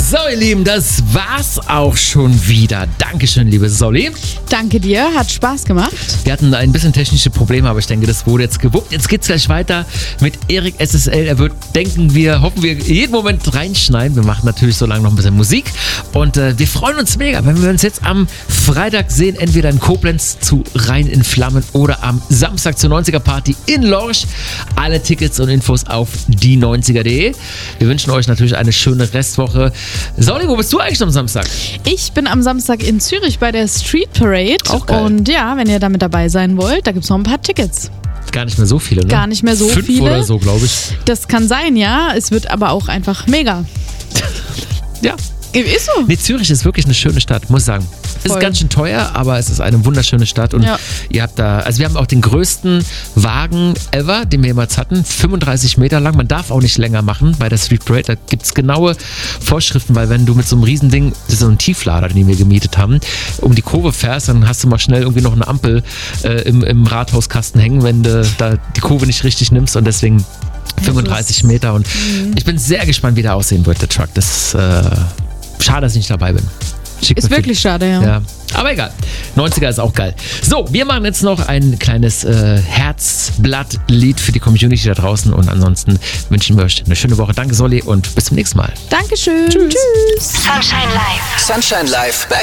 So, ihr Lieben, das war's auch schon wieder. Dankeschön, liebe Solly. Danke dir, hat Spaß gemacht. Wir hatten ein bisschen technische Probleme, aber ich denke, das wurde jetzt gewuppt. Jetzt geht's gleich weiter mit Erik SSL. Er wird, hoffen wir, jeden Moment reinschneiden. Wir machen natürlich so lange noch ein bisschen Musik. Und wir freuen uns mega, wenn wir uns jetzt am Freitag sehen, entweder in Koblenz zu Rhein in Flammen oder am Samstag zur 90er Party in Lorsch. Alle Tickets und Infos auf die90er.de. Wir wünschen euch natürlich eine schöne Restwoche. Solly, wo bist du eigentlich am Samstag? Ich bin am Samstag in Zürich bei der Street Parade. Auch geil. Und ja, wenn ihr damit dabei sein wollt, da gibt es noch ein paar Tickets. Gar nicht mehr so viele, ne? Gar nicht mehr so 5 viele. oder so, glaube ich. Das kann sein, ja. Es wird aber auch einfach mega. Ja. Ist so. Nee, Zürich ist wirklich eine schöne Stadt, muss ich sagen. Es ist ganz schön teuer, aber es ist eine wunderschöne Stadt. Und ihr habt da, also wir haben auch den größten Wagen ever, den wir jemals hatten. 35 Meter lang. Man darf auch nicht länger machen bei der Street Parade. Da gibt es genaue Vorschriften, weil wenn du mit so einem Riesending, das ist so ein Tieflader, den wir gemietet haben, um die Kurve fährst, dann hast du mal schnell irgendwie noch eine Ampel im Rathauskasten hängen, wenn du da die Kurve nicht richtig nimmst. Und deswegen 35 Meter. Und ich bin sehr gespannt, wie der aussehen wird, der Truck. Das schade, dass ich nicht dabei bin. Ist wirklich schade, ja. Aber egal. 90er ist auch geil. So, wir machen jetzt noch ein kleines Herzblatt-Lied für die Community da draußen. Und ansonsten wünschen wir euch eine schöne Woche. Danke, Solly, und bis zum nächsten Mal. Dankeschön. Tschüss. Sunshine Live. Sunshine Live, back